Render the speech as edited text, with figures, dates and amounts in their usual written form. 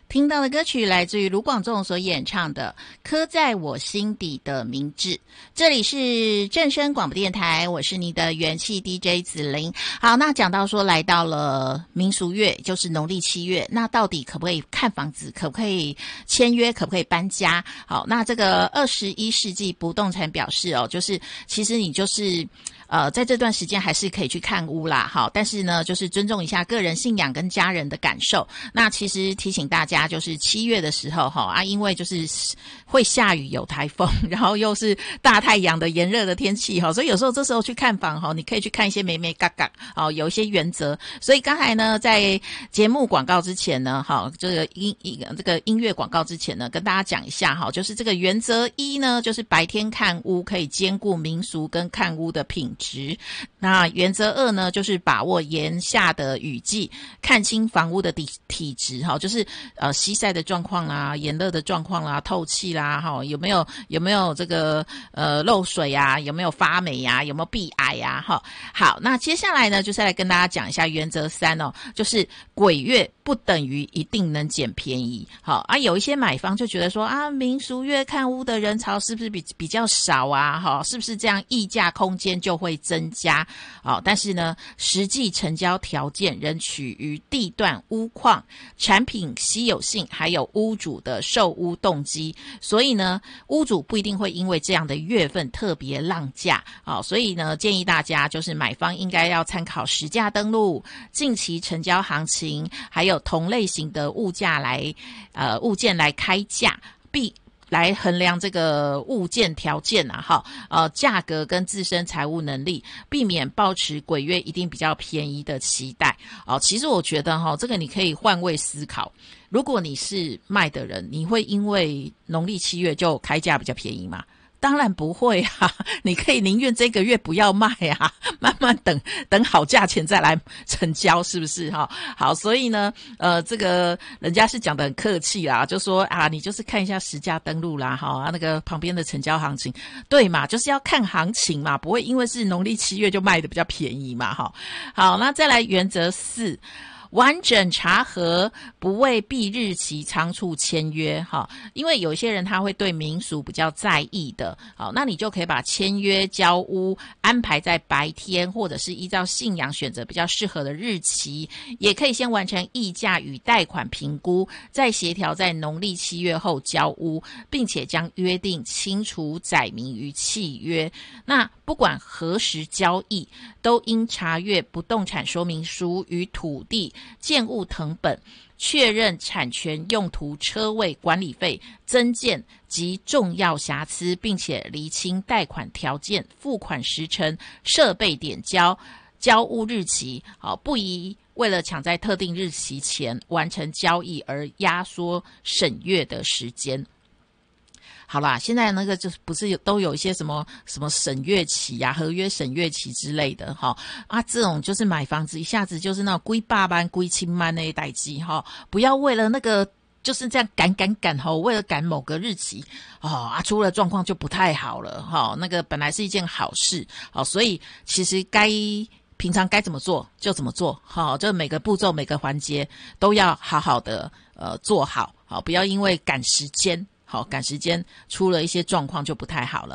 听到的歌曲来自于卢广仲所演唱的《刻在我心底的名字》。这里是正声广播电台，我是你的元气 DJ 子玲。好，那讲到说来到了民俗月，就是农历7月，那到底可不可以看房子，可不可以签约，可不可以搬家？好，那这个21世纪不动产表示哦，就是其实你就是在这段时间还是可以去看屋啦，好，但是呢，就是尊重一下个人信仰跟家人的感受。那其实提醒大家，就是7月的时候因为就是会下雨有台风，然后又是大太阳的炎热的天气所以有时候这时候去看房你可以去看一些美美嘎嘎有一些原则。所以刚才呢，在节目广告之前呢，这个音乐广告之前呢，跟大家讲一下就是这个原则1呢，就是白天看屋可以兼顾民俗跟看屋的品质。那原则2呢，就是把握炎夏的雨季，看清房屋的体质就是西晒的状况啦，炎热的状况啦，透气啦有没有这个漏水啊，有没有发霉啊，有没有壁癌啊好，那接下来呢，就是来跟大家讲一下原则3就是鬼月不等于一定能捡便宜。有一些买方就觉得说民俗月看屋的人潮是不是比较少啊是不是这样议价空间就会增加但是呢，实际成交条件仍取于地段、屋况、产品稀有性，还有屋主的售屋动机。所以呢，屋主不一定会因为这样的月份特别浪价所以呢，建议大家就是买方应该要参考实价登录、近期成交行情，还有同类型的物件来开价，来衡量这个物件条件价格跟自身财务能力，避免抱持鬼月一定比较便宜的期待其实我觉得这个你可以换位思考，如果你是卖的人，你会因为农历7月就开价比较便宜吗？当然不会你可以宁愿这个月不要卖慢慢等好价钱再来成交，是不是好，所以呢这个人家是讲得很客气啦，就说你就是看一下实价登录啦那个旁边的成交行情，对嘛，就是要看行情嘛，不会因为是农历7月就卖的比较便宜嘛好，那再来原则4，完整查核，不为避日期仓促签约因为有一些人他会对民俗比较在意的那你就可以把签约交屋安排在白天，或者是依照信仰选择比较适合的日期，也可以先完成议价与贷款评估，再协调在农历7月后交屋，并且将约定清楚载明于契约。那不管何时交易，都应查阅不动产说明书与土地建物誊本，确认产权用途、车位、管理费、增建及重要瑕疵，并且厘清贷款条件、付款时程、设备点交、交屋日期不宜为了抢在特定日期前完成交易而压缩审阅的时间。好啦，现在那个就是不是都有一些什么审阅期合约审阅期之类的这种就是买房子一下子就是那种归爸班归亲班那一代机不要为了那个就是这样赶为了赶某个日期出了状况就不太好了那个本来是一件好事所以其实平常该怎么做就怎么做就每个步骤每个环节都要好好的做好不要因为赶时间出了一些状况就不太好了。